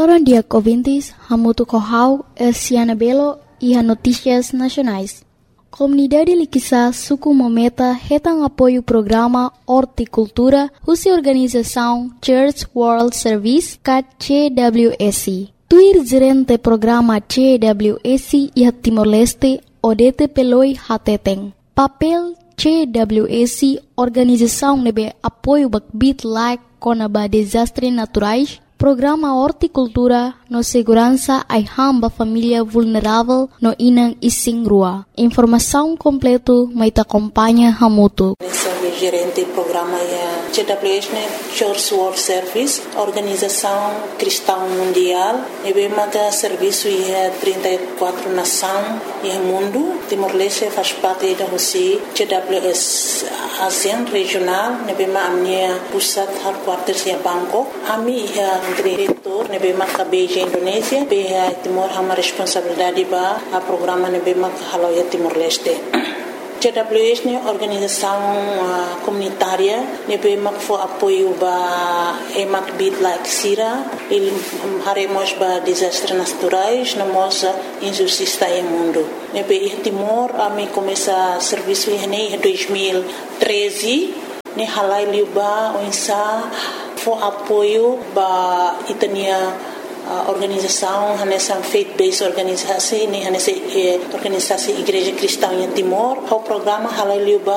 Agora, dia Covintis, Hamutu Kohau, Elciana Belo e a Notícias Nacionais. Comunidade Liquiçá, Suku Mometa, retam apoio ao programa Horticultura, Russa Organização Church World Service, CWS. Tuir gerente programa CWS e a Timor-Leste, Odete Peloi Hateteng. Papel CWS, organização nebe apoio bakbit like conaba desastres naturais, programa horticultura no segurança ai hamba família vulnerável no inang ising rua. Informação completo mai te acompanha Hamutu. Gerente do programa CWS, Church World Service, Organização Cristã Mundial, e bem que serviço é 34 nações e mundo. Timor-Leste faz parte da Rússia, CWS ASEAN regional, e bem a minha pusat headquarters em Bangkok. A minha diretor, e bem que Beijing Indonésia, bem Timor uma responsabilidade para o programa e bem que haloia Timor-Leste. CWS é organização comunitária, que foi apoio para emak bit like Sira, ele haremos para desastres naturais, na nossa injustiça no mundo. Nebe Timor, a mim começa serviço em 2013, ne halai liuba onsa foi apoio para itania organização, nessa faith-based organização, nessa organização Igreja Cristã em Timor, o programa Hallelujah